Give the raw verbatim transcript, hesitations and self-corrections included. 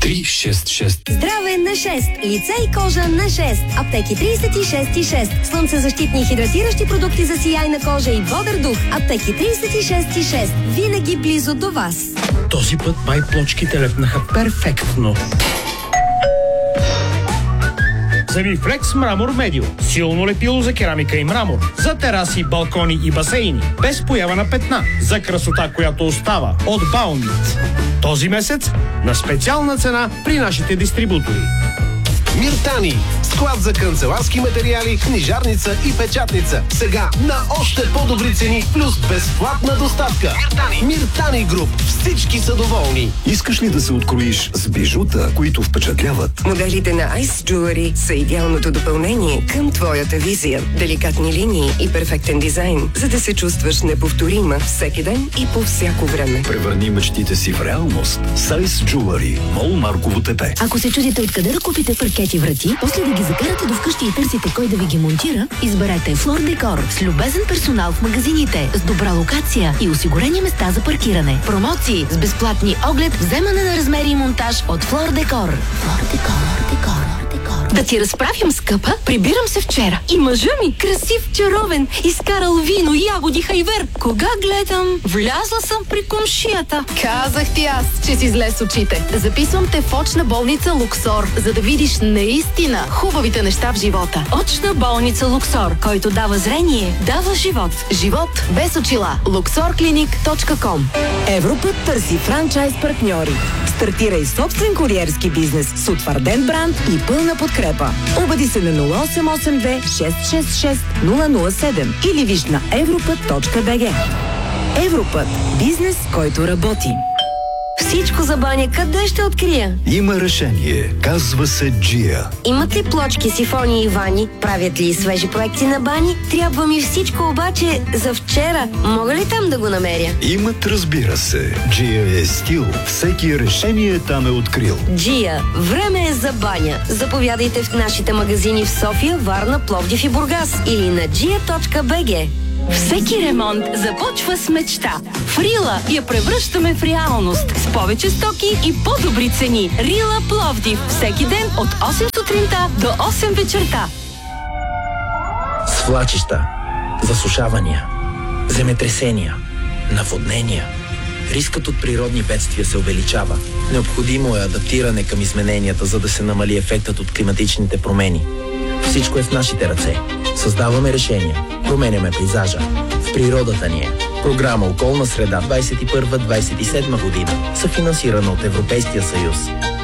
три шест шест. Здраве на шест. Лице и кожа на шест. Аптеки тридесет и шест и шест. Слънцезащитни и хидратиращи продукти за сияйна кожа и бодър дух. Аптеки тридесет и шест и шест. Винаги близо до вас. Този път май плочките лепнаха перфектно. Семифлекс Мрамор Медио. Силно лепило за керамика и мрамор. За тераси, балкони и басейни. Без поява на петна. За красота, която остава. От Баунит. Този месец на специална цена при нашите дистрибутори. Миртани. Склад за канцеларски материали, книжарница и печатница. Сега на още по-добри цени, плюс безплатна доставка. Миртани. Миртани Груп. Всички са доволни. Искаш ли да се откроиш с бижута, които впечатляват? Моделите на Ice Jewelry са идеалното допълнение към твоята визия. Деликатни линии и перфектен дизайн, за да се чувстваш неповторима всеки ден и по всяко време. Превърни мечтите си в реалност с Ice Jewelry. Мол Марково ТП. Ако се чудите откъде да купите паркети врати, после да ги закарате до вкъщи и търсите кой да ви ги монтира, изберете Флор Декор с любезен персонал в магазините, с добра локация и осигурени места за паркиране. Промоции с безплатни оглед, вземане на размери и монтаж от Флор Декор. Флор Декор, Декор. Да ти разправям, скъпа, прибирам се вчера. И мъжа ми, красив, чаровен, изкарал вино, ягоди, хайвер. Кога гледам, влязла съм при комшията. Казах ти аз, че си зле с очите. Записвам те в очна болница Луксор, за да видиш наистина хубавите неща в живота. Очна болница Луксор, който дава зрение, дава живот. Живот без очила. луксор клиник точка ком. Европът търси франчайз партньори. Стартирай собствен куриерски бизнес с утвърден бранд и пълна подкрепа. Обади се на нула осем осем две шест шест шест нула нула седем или виж на европът точка би джи. Европът. Бизнес, който работи. Всичко за баня къде ще открия? Има решение. Казва се Джия. Имат ли плочки, сифони и вани? Правят ли свежи проекти на бани? Трябва ми всичко обаче за вчера. Мога ли там да го намеря? Имат, разбира се. Джия е стил. Всеки решение там е открил. Джия. Време е за баня. Заповядайте в нашите магазини в София, Варна, Пловдив и Бургас или на джия точка би джи. Всеки ремонт започва с мечта. В Рила я превръщаме в реалност. С повече стоки и по-добри цени. Рила Пловдив. Всеки ден от осем сутринта до осем вечерта. Свлачища, засушавания, земетресения, наводнения. Рискът от природни бедствия се увеличава. Необходимо е адаптиране към измененията, за да се намали ефектът от климатичните промени. Всичко е в нашите ръце. Създаваме решения. Променяме пейзажа. В природата ни е. Програма Околна среда двадесет и първа - двадесет и седма година. Съфинансирана от Европейския съюз.